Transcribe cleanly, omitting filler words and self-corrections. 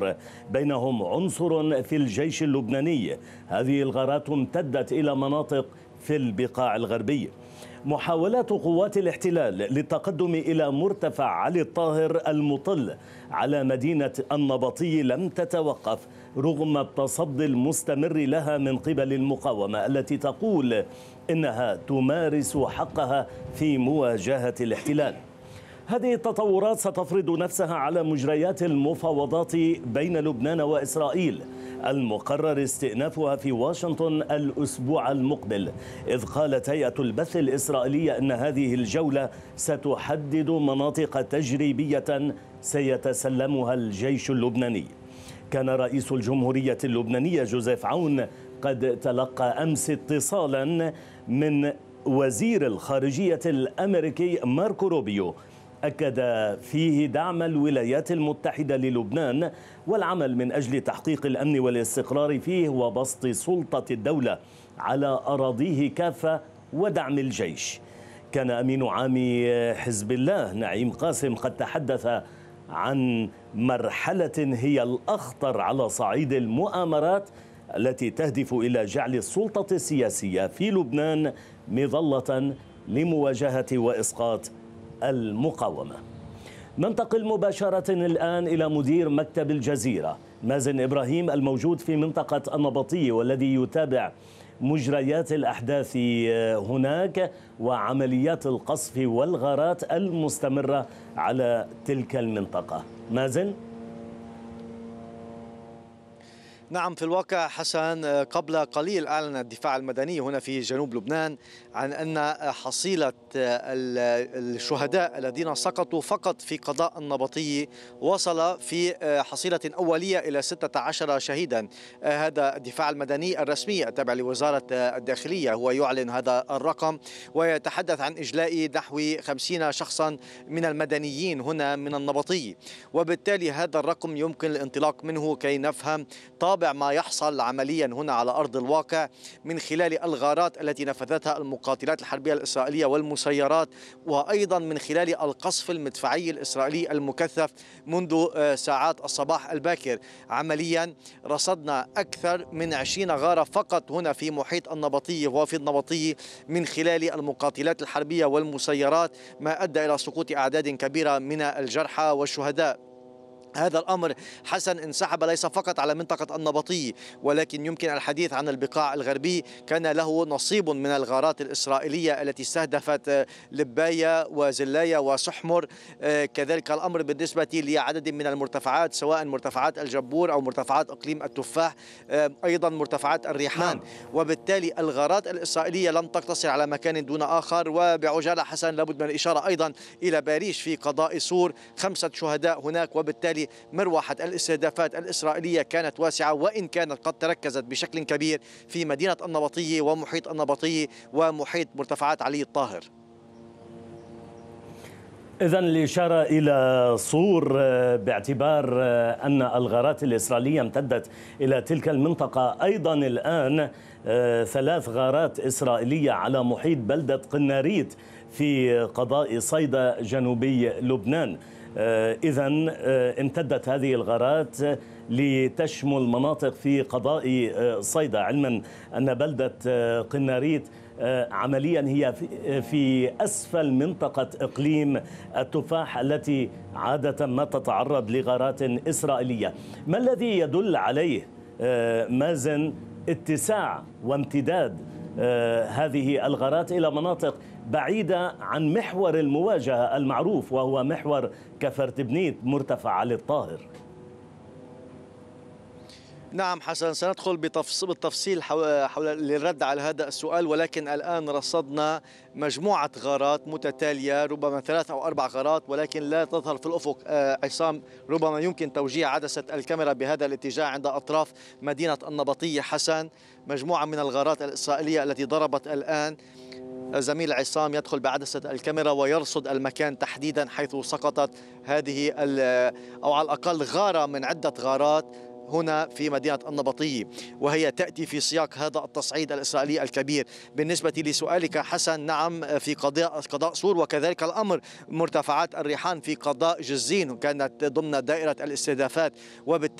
سور بينهم عنصر في الجيش اللبناني. هذه الغارات امتدت إلى مناطق في البقاع الغربية. محاولات قوات الاحتلال للتقدم إلى مرتفع علي الطاهر المطل على مدينة النبطي لم تتوقف رغم التصدي المستمر لها من قبل المقاومة التي تقول إنها تمارس حقها في مواجهة الاحتلال. هذه التطورات ستفرض نفسها على مجريات المفاوضات بين لبنان وإسرائيل المقرر استئنافها في واشنطن الأسبوع المقبل، إذ قالت هيئة البث الإسرائيلية أن هذه الجولة ستحدد مناطق تجريبية سيتسلمها الجيش اللبناني. كان رئيس الجمهورية اللبنانية جوزيف عون قد تلقى أمس اتصالا من وزير الخارجية الأمريكي ماركو روبيو أكد فيه دعم الولايات المتحدة للبنان والعمل من أجل تحقيق الأمن والاستقرار فيه وبسط سلطة الدولة على أراضيه كافة ودعم الجيش. كان أمين عام حزب الله نعيم قاسم قد تحدث عن مرحلة هي الأخطر على صعيد المؤامرات التي تهدف إلى جعل السلطة السياسية في لبنان مظلة لمواجهة وإسقاط المقاومة. ننتقل مباشرة الآن إلى مدير مكتب الجزيرة مازن إبراهيم الموجود في منطقة النبطية والذي يتابع مجريات الأحداث هناك وعمليات القصف والغارات المستمرة على تلك المنطقة. مازن؟ نعم، في الواقع حسن قبل قليل أعلن الدفاع المدني هنا في جنوب لبنان عن أن حصيلة الشهداء الذين سقطوا فقط في قضاء النبطي وصل في حصيلة أولية إلى 16 شهيدا. هذا الدفاع المدني الرسمي التابع لوزارة الداخلية هو يعلن هذا الرقم ويتحدث عن إجلاء نحو 50 شخصا من المدنيين هنا من النبطي، وبالتالي هذا الرقم يمكن الانطلاق منه كي نفهم طابع ما يحصل عمليا هنا على أرض الواقع من خلال الغارات التي نفذتها المقاتلات الحربية الإسرائيلية والمسيرات، وأيضا من خلال القصف المدفعي الإسرائيلي المكثف منذ ساعات الصباح الباكر. عمليا رصدنا أكثر من 20 غارة فقط هنا في محيط النبطي وفي النبطي من خلال المقاتلات الحربية والمسيرات، ما أدى إلى سقوط أعداد كبيرة من الجرحى والشهداء. هذا الأمر حسن انسحب ليس فقط على منطقة النبطي، ولكن يمكن الحديث عن البقاع الغربي. كان له نصيب من الغارات الإسرائيلية التي استهدفت لباية وزلاية وسحمر. كذلك الأمر بالنسبة لعدد من المرتفعات سواء مرتفعات الجبور أو مرتفعات إقليم التفاح، أيضا مرتفعات الريحان. وبالتالي الغارات الإسرائيلية لم تقتصر على مكان دون آخر. وبعجالة حسن لابد من الإشارة أيضا إلى باريش في قضاء سور، 5 شهداء هناك. وبالتالي مروحة الاستهدافات الإسرائيلية كانت واسعة وإن كانت قد تركزت بشكل كبير في مدينة النبطي ومحيط النبطي ومحيط مرتفعات علي الطاهر. إذن الإشارة إلى صور باعتبار أن الغارات الإسرائيلية امتدت إلى تلك المنطقة. أيضا الآن 3 غارات إسرائيلية على محيط بلدة قناريت في قضاء صيدا جنوبي لبنان. إذن امتدت هذه الغارات لتشمل مناطق في قضاء صيدا، علما أن بلدة قناريت عمليا هي في أسفل منطقة إقليم التفاح التي عادة ما تتعرض لغارات إسرائيلية. ما الذي يدل عليه مازن اتساع وامتداد هذه الغارات إلى مناطق بعيدة عن محور المواجهة المعروف وهو محور كفرتبنيت مرتفع علي الطاهر؟ نعم حسن، سندخل بالتفصيل حول للرد على هذا السؤال، ولكن الآن رصدنا مجموعة غارات متتالية، ربما 3 أو 4 غارات، ولكن لا تظهر في الأفق. عصام، ربما يمكن توجيه عدسة الكاميرا بهذا الاتجاه عند أطراف مدينة النبطية. حسن، مجموعة من الغارات الإسرائيلية التي ضربت الآن. زميل عصام يدخل بعدسة الكاميرا ويرصد المكان تحديدا حيث سقطت هذه أو على الأقل غارة من عدة غارات هنا في مدينة النبطي، وهي تأتي في سياق هذا التصعيد الإسرائيلي الكبير. بالنسبة لسؤالك حسن، نعم، في قضاء سور، وكذلك الأمر مرتفعات الريحان في قضاء جزين كانت ضمن دائرة الاستهدافات. وبالتالي